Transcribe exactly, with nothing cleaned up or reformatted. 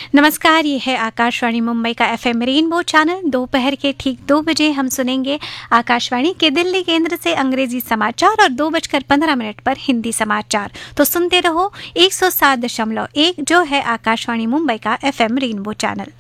नमस्कार, ये है आकाशवाणी मुंबई का एफएम रेनबो चैनल। दोपहर के ठीक दो बजे हम सुनेंगे आकाशवाणी के दिल्ली केंद्र से अंग्रेजी समाचार और दो बजकर पंद्रह मिनट पर हिंदी समाचार। तो सुनते रहो एक सौ सात दशमलव एक जो है आकाशवाणी मुंबई का एफएम रेनबो चैनल।